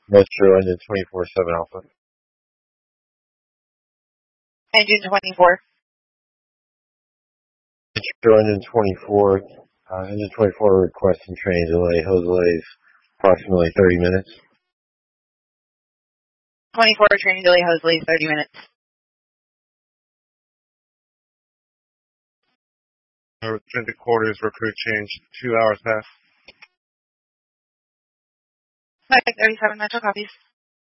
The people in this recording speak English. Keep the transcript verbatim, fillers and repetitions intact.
Metro engine twenty-four seven Alpha. Engine twenty-four. Metro engine twenty-four. Uh, engine twenty-four requesting train delay. Hose delays approximately thirty minutes. twenty-four train delay, hose delay, thirty minutes. Return to quarters, recruit change, two hours past. Mike thirty-seven, Metro copies.